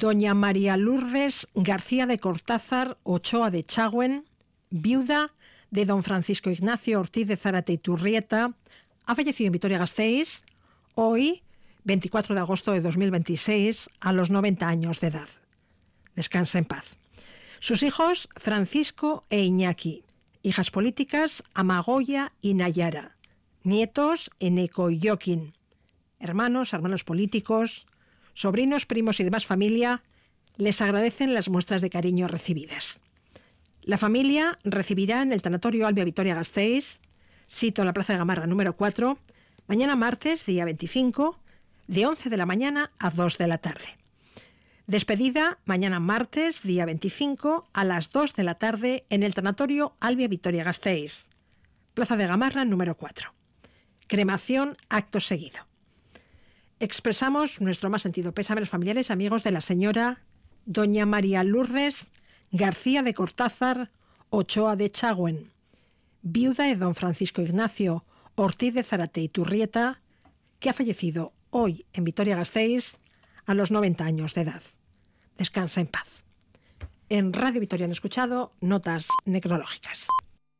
Doña María Lourdes García de Cortázar Ochoa de Chagüen, viuda de don Francisco Ignacio Ortiz de Zárate y Turrieta, ha fallecido en Vitoria-Gasteiz hoy, 24 de agosto de 2026, a los 90 años de edad. Descansa en paz. Sus hijos, Francisco e Iñaki. Hijas políticas, Amagoya y Nayara. Nietos, Eneco y Joaquín. Hermanos políticos, sobrinos, primos y demás familia les agradecen las muestras de cariño recibidas. La familia recibirá en el tanatorio Albia Vitoria-Gasteiz, sito en la Plaza de Gamarra número 4, mañana martes, día 25, de 11 de la mañana a 2 de la tarde. Despedida mañana martes, día 25, a las 2 de la tarde en el tanatorio Albia Vitoria-Gasteiz, Plaza de Gamarra número 4. Cremación acto seguido. Expresamos nuestro más sentido pésame a los familiares y amigos de la señora doña María Lourdes García de Cortázar Ochoa de Chagüen, viuda de don Francisco Ignacio Ortiz de Zárate y Turrieta, que ha fallecido hoy en Vitoria-Gasteiz a los 90 años de edad. Descansa en paz. En Radio Vitoria han escuchado Notas Necrológicas.